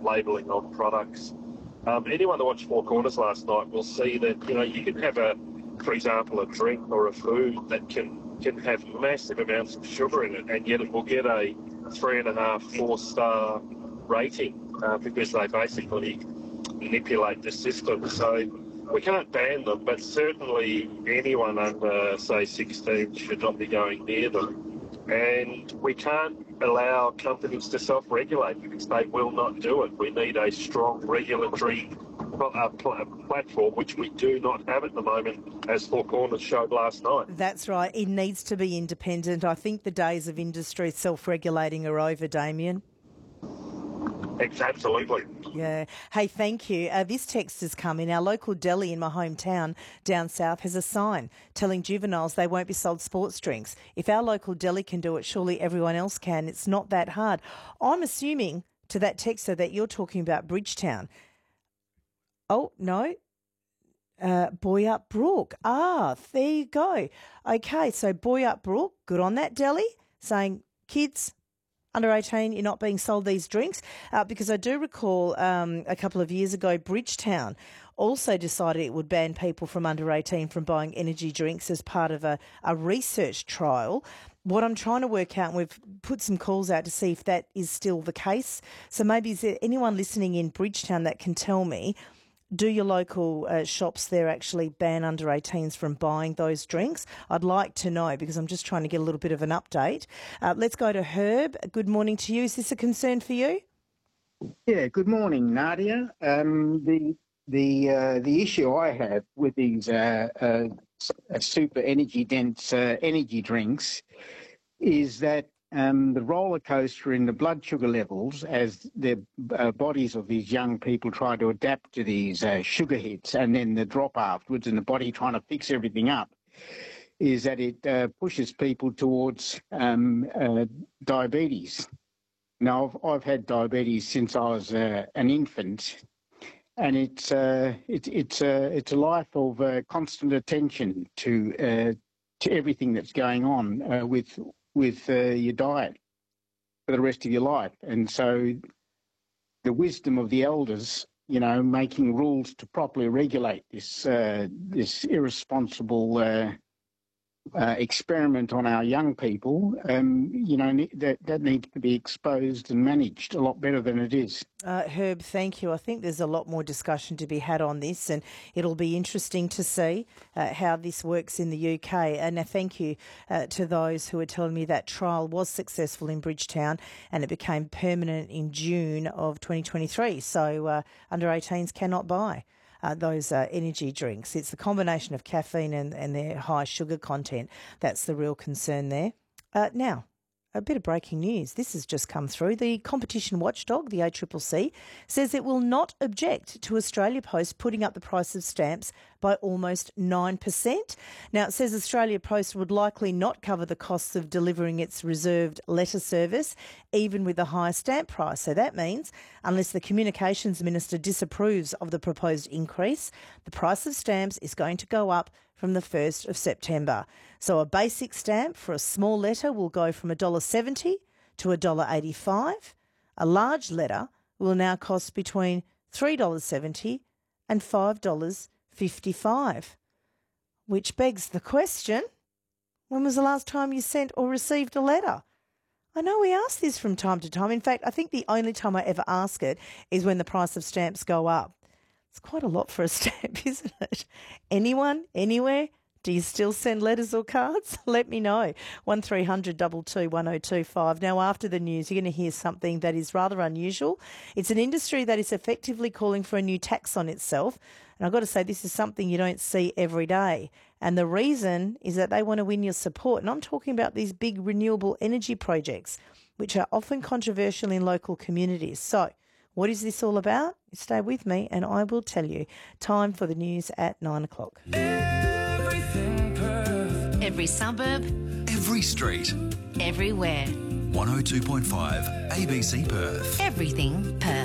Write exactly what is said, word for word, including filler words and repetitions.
labelling on products. Um, anyone that watched Four Corners last night will see that, you know, you can have a, for example, a drink or a food that can, can have massive amounts of sugar in it, and yet it will get a three and a half, four star rating uh, because they basically manipulate the system. So we can't ban them, but certainly anyone under, say, sixteen should not be going near them. And we can't allow companies to self-regulate because they will not do it. We need a strong regulatory uh, pl- platform, which we do not have at the moment, as Four Corners showed last night. That's right. It needs to be independent. I think the days of industry self-regulating are over, Damien. Absolutely. Yeah. Hey, thank you. Uh, this text has come in. Our local deli in my hometown down south has a sign telling juveniles they won't be sold sports drinks. If our local deli can do it, surely everyone else can. It's not that hard. I'm assuming to that texter that you're talking about Bridgetown. Oh, no. Uh, Boyup Brook. Ah, there you go. Okay, so Boyup Brook, good on that deli, saying, kids under eighteen, you're not being sold these drinks, uh, because I do recall um, a couple of years ago, Bridgetown also decided it would ban people from under eighteen from buying energy drinks as part of a, a research trial. What I'm trying to work out, and we've put some calls out to see if that is still the case. So maybe is there anyone listening in Bridgetown that can tell me, do your local uh, shops there actually ban under eighteens from buying those drinks? I'd like to know because I'm just trying to get a little bit of an update. Uh, let's go to Herb. Good morning to you. Is this a concern for you? Yeah, good morning, Nadia. Um, the the uh, the issue I have with these uh, uh, super energy dense uh, energy drinks is that Um, the roller coaster in the blood sugar levels as the uh, bodies of these young people try to adapt to these uh, sugar hits, and then the drop afterwards and the body trying to fix everything up, is that it uh, pushes people towards um, uh, diabetes. Now, I've, I've had diabetes since I was uh, an infant, and it's uh, it, it's uh, it's a life of uh, constant attention to uh, to everything that's going on uh, with. with uh, your diet for the rest of your life. And so the wisdom of the elders, you know, making rules to properly regulate this uh, this irresponsible uh, uh, experiment on our young people, um, you know, that, that needs to be exposed and managed a lot better than it is. Uh, Herb, thank you. I think there's a lot more discussion to be had on this, and it'll be interesting to see uh, how this works in the U K. And uh, thank you uh, to those who are telling me that trial was successful in Bridgetown and it became permanent in June of twenty twenty-three. So uh, under eighteens cannot buy Uh, those uh, energy drinks. It's the combination of caffeine and, and their high sugar content that's the real concern there. Uh, now, a bit of breaking news. This has just come through. The competition watchdog, the A C C C, says it will not object to Australia Post putting up the price of stamps by almost nine percent. Now, it says Australia Post would likely not cover the costs of delivering its reserved letter service, even with the higher stamp price. So that means, unless the Communications Minister disapproves of the proposed increase, the price of stamps is going to go up from the first of September. So a basic stamp for a small letter will go from one dollar seventy to one dollar eighty-five. A large letter will now cost between three dollars seventy and five dollars fifty-five, which begs the question, when was the last time you sent or received a letter? I know we ask this from time to time. In fact, I think the only time I ever ask it is when the price of stamps go up. It's quite a lot for a stamp, isn't it? Anyone, anywhere? Do you still send letters or cards? Let me know. one three hundred two two one oh two five. Now, after the news, you're going to hear something that is rather unusual. It's an industry that is effectively calling for a new tax on itself. And I've got to say, this is something you don't see every day. And the reason is that they want to win your support. And I'm talking about these big renewable energy projects, which are often controversial in local communities. So, what is this all about? Stay with me and I will tell you. Time for the news at nine o'clock. Everything Perth. Every suburb. Every street. Everywhere. one oh two point five A B C Perth. Everything Perth.